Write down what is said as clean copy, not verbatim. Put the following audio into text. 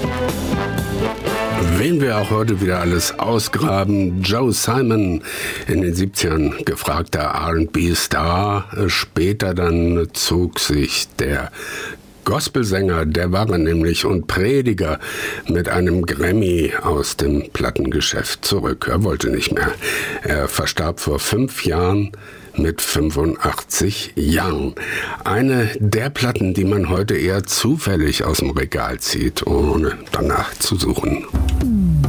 Wen wir auch heute wieder alles ausgraben. Joe Simon, in den 70ern gefragter R&B-Star. Später dann zog sich der Gospelsänger, der war er nämlich, und Prediger mit einem Grammy aus dem Plattengeschäft zurück. Er wollte nicht mehr. Er verstarb vor 5 Jahren mit 85 Jahren. Eine der Platten, die man heute eher zufällig aus dem Regal zieht, ohne danach zu suchen.